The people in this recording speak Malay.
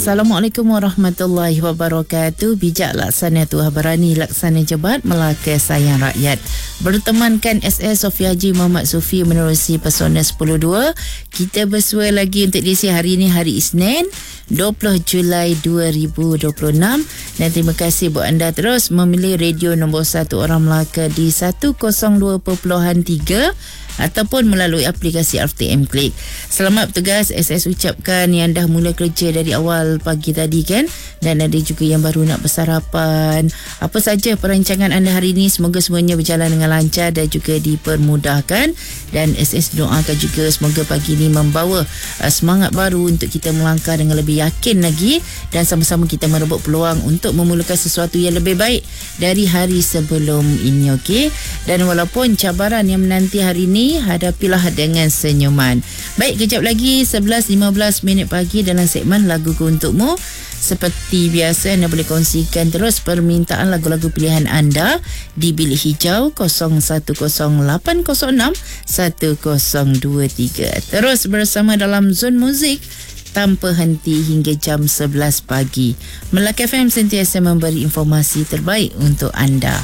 Assalamualaikum warahmatullahi wabarakatuh. Bijak laksana Tuah Berani laksana jebat Melaka sayang rakyat. Bertemankan SS Sofi Haji Muhammad Sufi menerusi Pesona 10.2. Kita bersua lagi untuk edisi hari ini, hari Isnin 20 Julai 2026. Dan terima kasih buat anda terus memilih radio nombor 1 orang Melaka di 102.3 ataupun melalui aplikasi RTM Klik. Selamat bertugas SS ucapkan yang dah mula kerja dari awal pagi tadi kan, dan ada juga yang baru nak bersarapan. Apa saja perancangan anda hari ini, semoga semuanya berjalan dengan lancar dan juga dipermudahkan. Dan SS doakan juga semoga pagi ini membawa semangat baru untuk kita melangkah dengan lebih yakin lagi, dan sama-sama kita merebut peluang untuk memulakan sesuatu yang lebih baik dari hari sebelum ini, okey? Dan walaupun cabaran yang menanti hari ini, hadapilah dengan senyuman. Baik, kejap lagi 11.15 minit pagi dalam segmen Laguku Untukmu. Seperti biasa, anda boleh kongsikan terus permintaan lagu-lagu pilihan anda di bilik hijau 0108061023. Terus bersama dalam Zon Muzik tanpa henti hingga jam 11 pagi. Melaka FM sentiasa memberi informasi terbaik untuk anda.